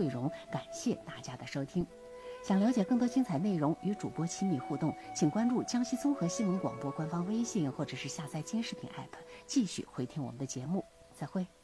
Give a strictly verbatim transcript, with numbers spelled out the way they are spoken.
慧荣，感谢大家的收听。想了解更多精彩内容，与主播亲密互动，请关注江西综合新闻广播官方微信，或者是下载监视频 A P P， 继续回听我们的节目。再会。